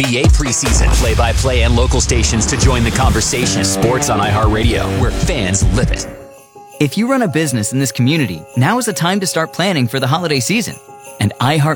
NBA preseason, play-by-play, and local stations to join the conversation. Sports on iHeartRadio, where fans live it. If you run a business in this community, now is the time to start planning for the holiday season. And